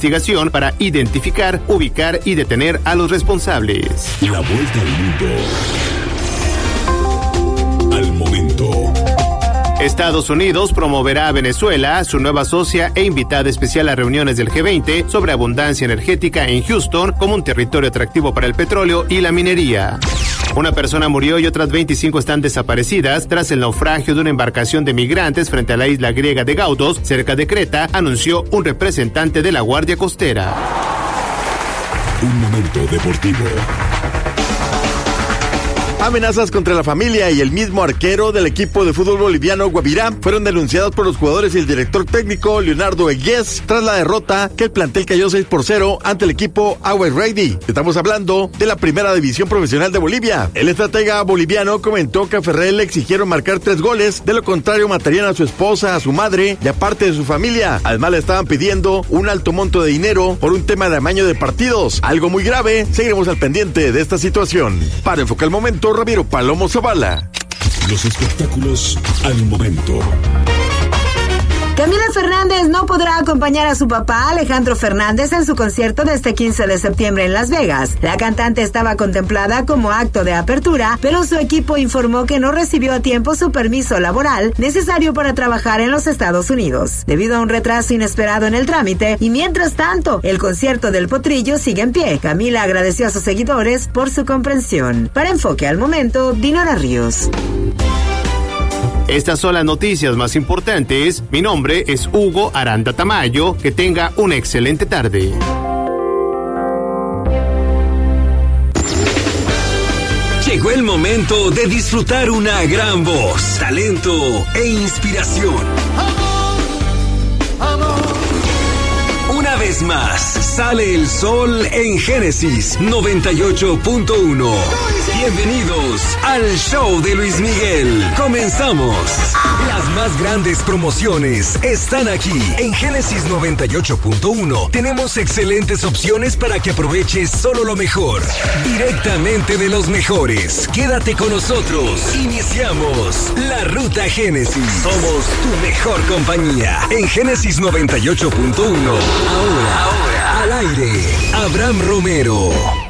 investigación para identificar, ubicar y detener a los responsables. La vuelta al mundo. Al momento. Estados Unidos promoverá a Venezuela, su nueva socia e invitada especial a reuniones del G20 sobre abundancia energética en Houston como un territorio atractivo para el petróleo y la minería. Una persona murió y otras 25 están desaparecidas tras el naufragio de una embarcación de migrantes frente a la isla griega de Gaudos, cerca de Creta, anunció un representante de la Guardia Costera. Un momento deportivo. Amenazas contra la familia y el mismo arquero del equipo de fútbol boliviano Guavirá fueron denunciados por los jugadores y el director técnico Leonardo Egués tras la derrota que el plantel cayó 6-0 ante el equipo Always Ready. Estamos hablando de la primera división profesional de Bolivia. El estratega boliviano comentó que a Ferrer le exigieron marcar 3 goles, de lo contrario matarían a su esposa, a su madre y a parte de su familia. Además le estaban pidiendo un alto monto de dinero por un tema de amaño de partidos. Algo muy grave, seguiremos al pendiente de esta situación. Para enfocar el momento, Ramiro Palomo Zavala. Los espectáculos al momento. Camila Fernández no podrá acompañar a su papá, Alejandro Fernández, en su concierto de este 15 de septiembre en Las Vegas. La cantante estaba contemplada como acto de apertura, pero su equipo informó que no recibió a tiempo su permiso laboral necesario para trabajar en los Estados Unidos, debido a un retraso inesperado en el trámite, y mientras tanto, el concierto del Potrillo sigue en pie. Camila agradeció a sus seguidores por su comprensión. Para Enfoque al Momento, Dinora Ríos. Estas son las noticias más importantes. Mi nombre es Hugo Aranda Tamayo. Que tenga una excelente tarde. Llegó el momento de disfrutar una gran voz, talento e inspiración. Una vez más, sale el sol en Génesis 98.1. Bienvenidos al show de Luis Miguel. Comenzamos. Las más grandes promociones están aquí. En Génesis 98.1 tenemos excelentes opciones para que aproveches solo lo mejor. Directamente de los mejores. Quédate con nosotros. Iniciamos la Ruta Génesis. Somos tu mejor compañía. En Génesis 98.1. Ahora, al aire, Abraham Romero.